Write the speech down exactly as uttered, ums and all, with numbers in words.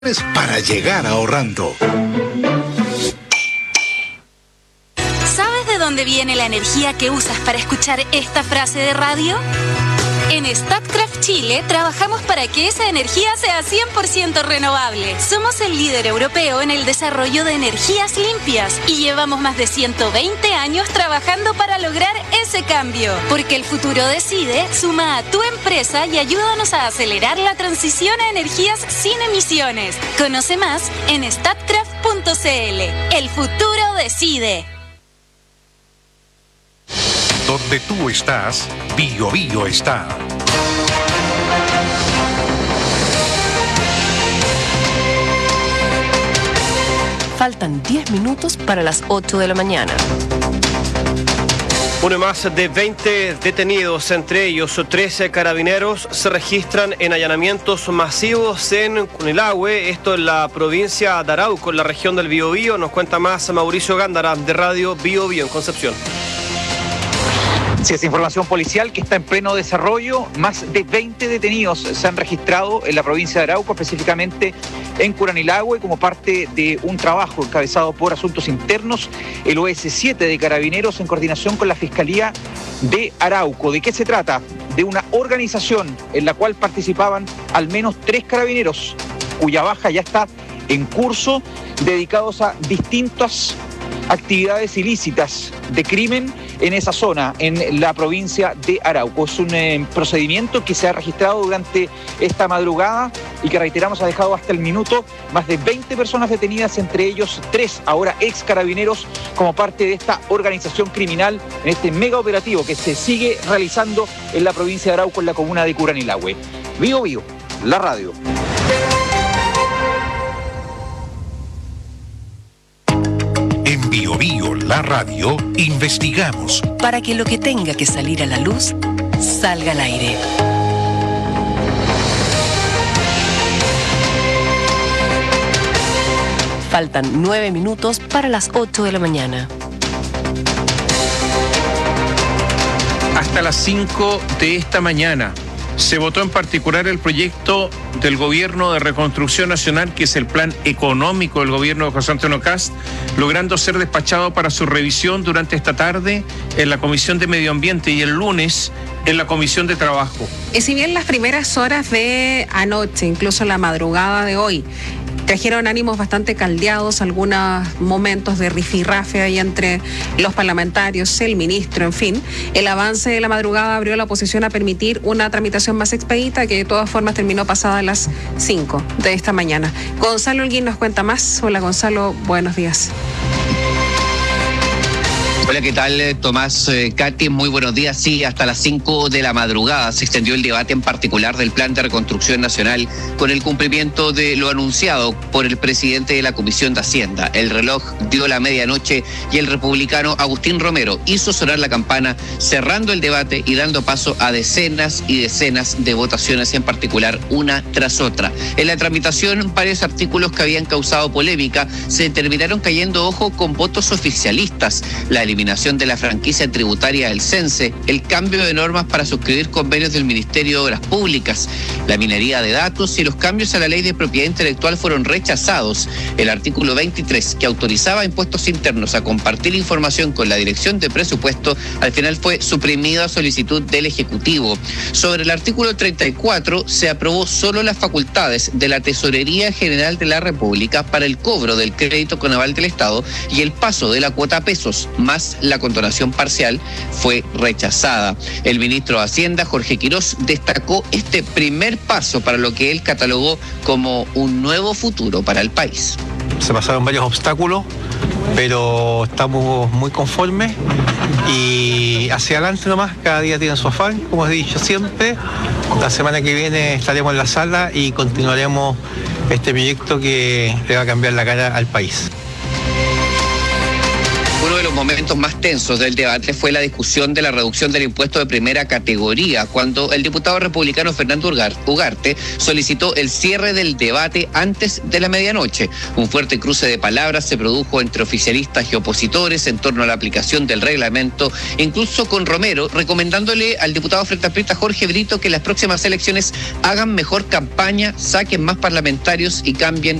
para llegar ahorrando. ¿Sabes de dónde viene la energía que usas para escuchar esta frase de radio? En Statkraft Chile trabajamos para que esa energía sea cien por ciento renovable. Somos el líder europeo en el desarrollo de energías limpias y llevamos más de ciento veinte años trabajando para lograr ese cambio. Porque el futuro decide, suma a tu empresa y ayúdanos a acelerar la transición a energías sin emisiones. Conoce más en statkraft punto cl. El futuro decide. Donde tú estás, Bio Bio está. Faltan diez minutos para las ocho de la mañana. Uno más de veinte detenidos, entre ellos trece carabineros, se registran en allanamientos masivos en Cunilahue, esto en la provincia de Arauco, en la región del Biobío. Nos cuenta más Mauricio Gándara, de Radio Biobío en Concepción. Sí, es información policial que está en pleno desarrollo. Más de veinte detenidos se han registrado en la provincia de Arauco, específicamente en Curanilahue, como parte de un trabajo encabezado por Asuntos Internos, el O S siete de Carabineros, en coordinación con la Fiscalía de Arauco. ¿De qué se trata? De una organización en la cual participaban al menos tres carabineros, cuya baja ya está en curso, dedicados a distintas actividades ilícitas de crimen en esa zona, en la provincia de Arauco. Es un eh, procedimiento que se ha registrado durante esta madrugada y que, reiteramos, ha dejado hasta el minuto más de veinte personas detenidas, entre ellos tres ahora ex carabineros, como parte de esta organización criminal en este mega operativo que se sigue realizando en la provincia de Arauco, en la comuna de Curanilahue. Bio Bio, la radio. En Bio Bio, la radio, investigamos para que lo que tenga que salir a la luz salga al aire. Faltan nueve minutos para las ocho de la mañana. Hasta las cinco de esta mañana se votó en particular el proyecto del Gobierno de Reconstrucción Nacional, que es el plan económico del gobierno de José Antonio Kast, logrando ser despachado para su revisión durante esta tarde en la Comisión de Medio Ambiente y el lunes en la Comisión de Trabajo. Y si bien las primeras horas de anoche, incluso la madrugada de hoy, trajeron ánimos bastante caldeados, algunos momentos de rifirrafe ahí entre los parlamentarios, el ministro, en fin, el avance de la madrugada abrió la oposición a permitir una tramitación más expedita, que de todas formas terminó pasada a las cinco de esta mañana. Gonzalo Holguín nos cuenta más. Hola Gonzalo, buenos días. Hola, ¿qué tal, Tomás? Eh, Katy, muy buenos días. Sí, hasta las cinco de la madrugada se extendió el debate en particular del Plan de Reconstrucción Nacional, con el cumplimiento de lo anunciado por el presidente de la Comisión de Hacienda. El reloj dio la medianoche y el republicano Agustín Romero hizo sonar la campana, cerrando el debate y dando paso a decenas y decenas de votaciones, en particular una tras otra. En la tramitación, varios artículos que habían causado polémica se terminaron cayendo, ojo, con votos oficialistas. La eliminación de la franquicia tributaria del CENSE, el cambio de normas para suscribir convenios del Ministerio de Obras Públicas, la minería de datos y los cambios a la ley de propiedad intelectual fueron rechazados. El artículo veintitrés, que autorizaba a Impuestos Internos a compartir información con la Dirección de Presupuesto, al final fue suprimido a solicitud del Ejecutivo. Sobre el artículo treinta y cuatro, se aprobó solo las facultades de la Tesorería General de la República para el cobro del crédito con aval del Estado, y el paso de la cuota a pesos más la condonación parcial fue rechazada. El ministro de Hacienda, Jorge Quirós, destacó este primer paso para lo que él catalogó como un nuevo futuro para el país. Se pasaron varios obstáculos, pero estamos muy conformes y hacia adelante nomás. Cada día tiene su afán, como he dicho siempre. La semana que viene estaremos en la sala y continuaremos este proyecto que le va a cambiar la cara al país. Uno de los momentos más tensos del debate fue la discusión de la reducción del impuesto de primera categoría, cuando el diputado republicano Fernando Ugarte solicitó el cierre del debate antes de la medianoche. Un fuerte cruce de palabras se produjo entre oficialistas y opositores en torno a la aplicación del reglamento, incluso con Romero recomendándole al diputado Frente Amplista Jorge Brito que las próximas elecciones hagan mejor campaña, saquen más parlamentarios y cambien